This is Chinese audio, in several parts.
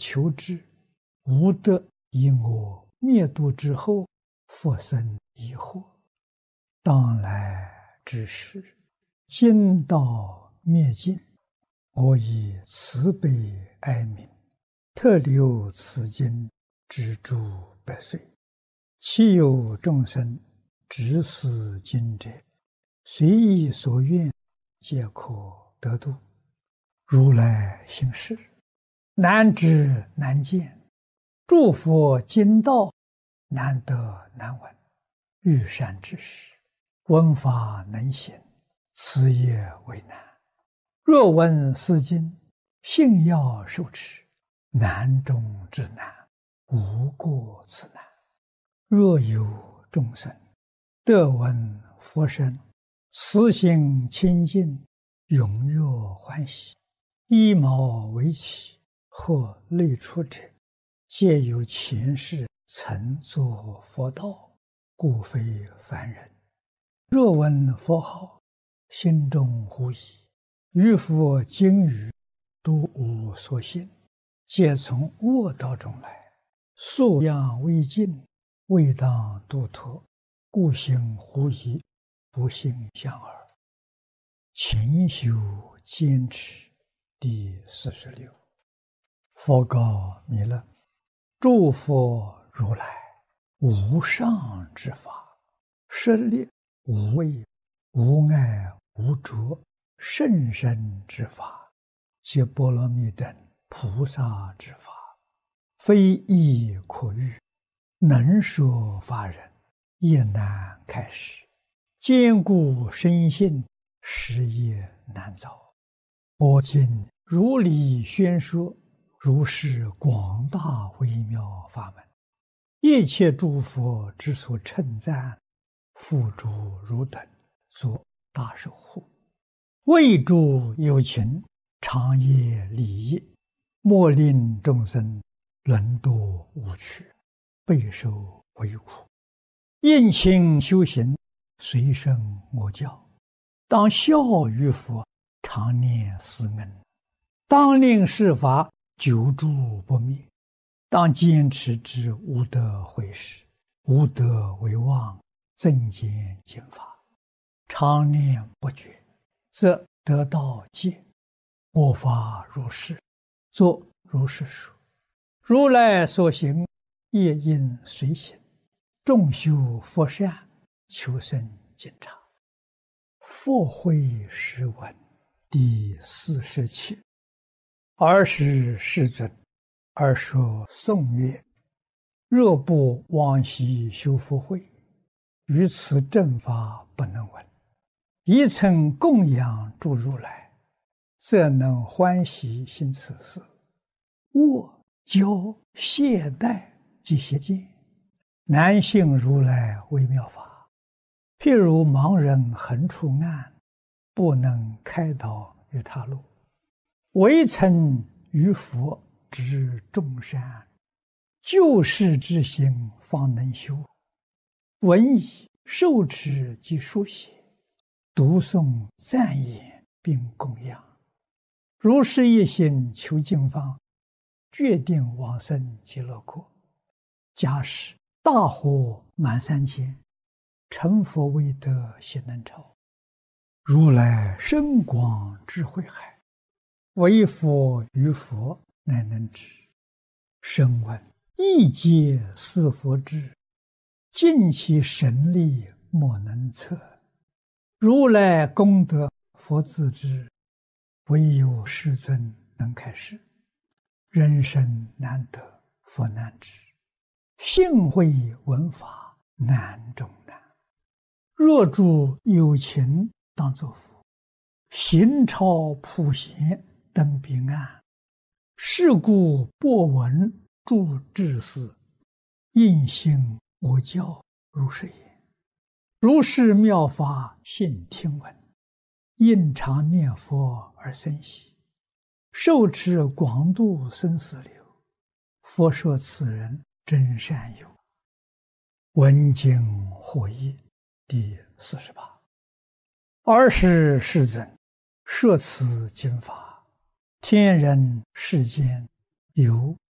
求之，吾得以我灭度之后，复生疑惑。当来之时，今道灭尽，我以慈悲哀悯，特留此经之诸百岁。其有众生执此经者，随意所愿，皆可得度。如来行事，难知难见，诸佛经道难得难闻。欲善知识，闻法能行，此也为难。若闻是经，信要受持，难中之难，无过此难。若有众生得闻佛声，慈心清净，踊跃欢喜，依毛为起，或类出者，皆有前世曾作佛道，故非凡人。若闻佛号，心中狐疑，于佛经语都无所信，皆从恶道中来，素养未尽，未当度脱，故行狐疑，不信相耳。勤修坚持。第46。佛告弥勒：诸佛如来无上之法，舍利无畏无碍无着甚深之法，皆波罗蜜等菩萨之法，非易可喻，能说法人也难开示，坚固深信，实也难遭。我今如理宣说，如是广大微妙法门，一切诸佛之所称赞，付诸汝等作大守护，为诸有情，长夜利益，莫令众生沦堕无趣，备受为苦。应勤修行，随顺我教，当效于佛，常念思恩，当令世法久住不灭，当坚持之无得毁时，无得为妄，增减经法，常念不绝，则得道戒。我法如是，作如是说。如来所行，业应随行，众修佛善，求生净察。佛慧诗文第47。尔时世尊，而说颂曰：若不往昔修福慧，于此正法不能闻。一曾供养诸如来，则能欢喜行此事。我教懈怠及邪见，难信如来微妙法。譬如盲人横出暗，不能开导于他路，唯曾于佛知众善，救世之心方能修。闻已受持及书写，读诵赞言并供养，如是一心求经方，决定往生极乐国。假使大火满3千，成佛未得悉能超。如来深广智慧海，唯佛于佛乃能知。声闻亦皆似佛智，尽其神力莫能测。如来功德佛自知，唯有世尊能开示。人生难得佛难知，信会闻法难中难。若诸有情当作佛，行超普贤登彼岸。是故播闻诸智士，应信我教如是言。如是妙法信听闻，应常念佛而生喜，受持广度生死流。佛说此人真善友。闻经获益第48。尔时世尊，说此经法，天人世间有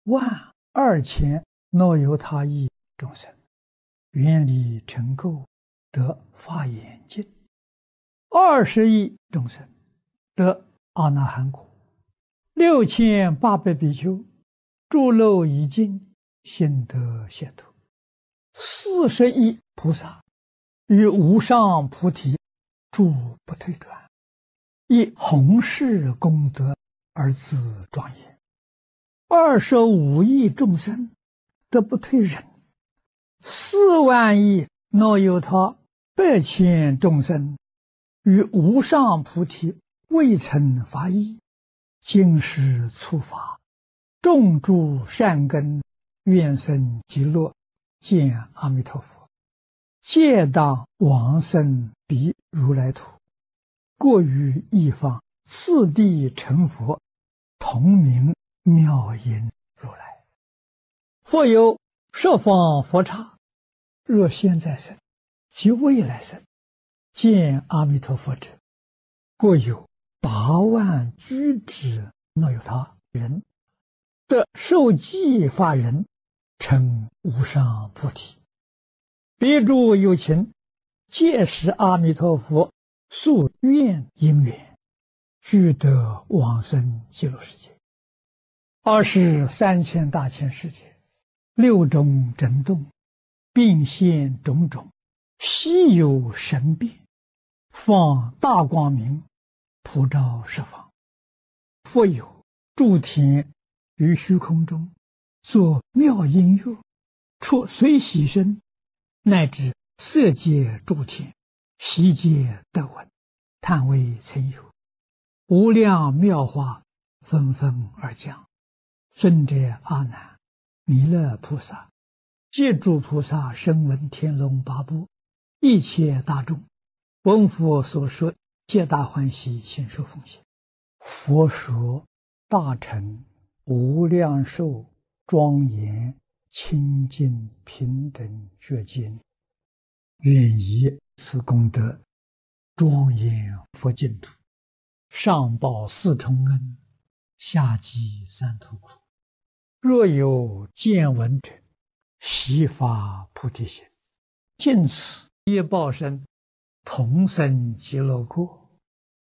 12000若有他亿众生，愿力成垢，得法眼净；20亿众生得阿那含果；6800比丘诸漏已尽，心得解脱；40亿菩萨于无上菩提住不退转，以弘誓功德而自庄严；25亿众生得不退忍；4万亿若有他100千众生于无上菩提未曾发意，今世初发，种诸善根，愿生极乐，见阿弥陀佛，皆当往生彼如来土，过于一方，次第成佛，同名妙音如来。复有十方佛刹，若现在生及未来生，见阿弥陀佛者，过有8万居止若有他人，得受记法人，成无上菩提。彼诸有情，皆是阿弥陀佛宿愿因缘，俱得往生极乐世界。23千大千世界，6种震动，并现种种稀有神变，放大光明，普照十方。复有诸天于虚空中，作妙音乐，出随喜声，乃至色界诸天，悉皆得闻，叹为曾有。无量妙法纷纷而降。尊者阿难、弥勒菩萨，皆诸菩萨声闻天龙八部，一切大众，闻佛所说，皆大欢喜，心受奉献。佛说大乘无量寿庄严清净平等觉经，愿以此功德庄严佛净土，上报四重恩，下济三途苦。若有见闻者，悉发菩提心，尽此业报身，同生极乐国。